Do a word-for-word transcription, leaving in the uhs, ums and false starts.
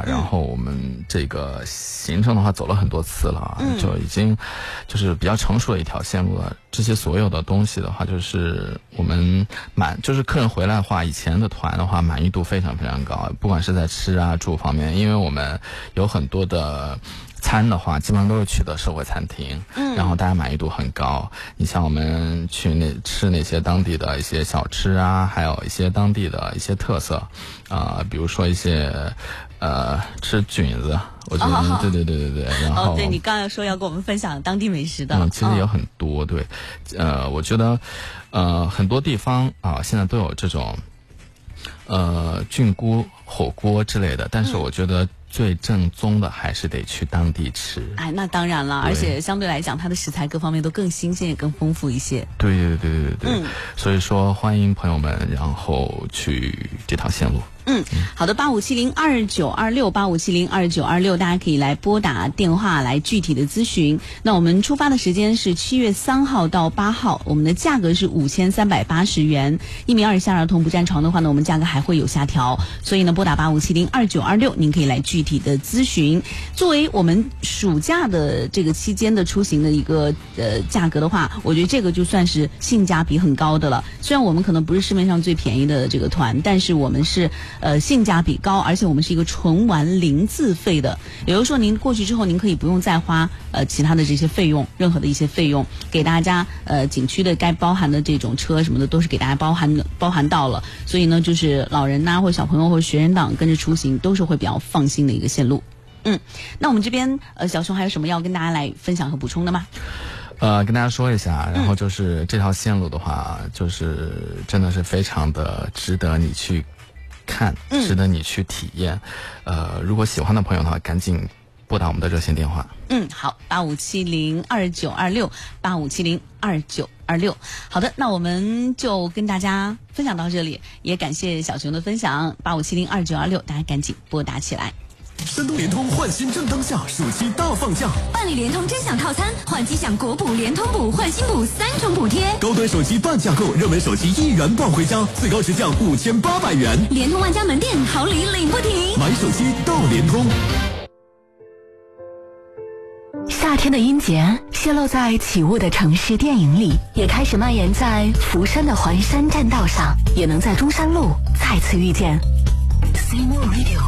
然后我们这个行程的话走了很多次了，嗯、就已经就是比较成熟的一条线路了。这些所有的东西的话，就是我们满就是客人回来的话，以前的团的话满意度非常非常高，不管是在吃啊住方面，因为我们有很多的餐的话基本上都是去的社会餐厅，嗯，然后大家满意度很高。你像我们去那吃那些当地的一些小吃啊，还有一些当地的一些特色，啊、呃，比如说一些呃吃菌子，我觉得、哦、对对对对对。然后、 哦、对你刚才说要跟我们分享当地美食的， 嗯，其实有很多，哦、对，呃，我觉得呃很多地方啊现在都有这种呃菌菇火锅之类的，但是我觉得、嗯。最正宗的还是得去当地吃。 哎，那当然了，而且相对来讲，它的食材各方面都更新鲜，也更丰富一些。 对对对对对，嗯，所以说欢迎朋友们，然后去这条线路。 嗯，好的，八五七零二九二六八五七零二九二六，大家可以来拨打电话来具体的咨询。那我们出发的时间是七月三号到八号，我们的价格是五千三百八十元，一名二以下儿童不占床的话呢，我们价格还会有下调。所以呢，拨打八五七零二九二六，您可以来具体的咨询。作为我们暑假的这个期间的出行的一个呃价格的话，我觉得这个就算是性价比很高的了。虽然我们可能不是市面上最便宜的这个团，但是我们是。呃，性价比高，而且我们是一个纯玩零自费的，也就是说，您过去之后，您可以不用再花呃其他的这些费用，任何的一些费用，给大家呃景区的该包含的这种车什么的，都是给大家包含包含到了。所以呢，就是老人呐、啊，或者小朋友或者学生党跟着出行，都是会比较放心的一个线路。嗯，那我们这边呃，小熊还有什么要跟大家来分享和补充的吗？ 呃，跟大家说一下，然后就是这条线路的话，嗯、就是真的是非常的值得你去。看，值得你去体验。嗯、呃，如果喜欢的朋友的话，赶紧拨打我们的热线电话。 嗯，好，八五七零二九二六，八五七零二九二六。好的，那我们就跟大家分享到这里，也感谢小熊的分享。八五七零二九二六，大家赶紧拨打起来。 山东联通换新正当下，暑期大放价， 办理联通真享套餐，换机享国补、联通补、换新补三重补贴， 高端手机半价购，热门手机一元抱回家，最高直降五千八百元。 联通万家门店好礼领不停， 买手机到联通。 夏天的音节泄露在起雾的城市电影里，也开始蔓延在福山的环山栈道上，也能在中山路再次遇见。C M O Radio。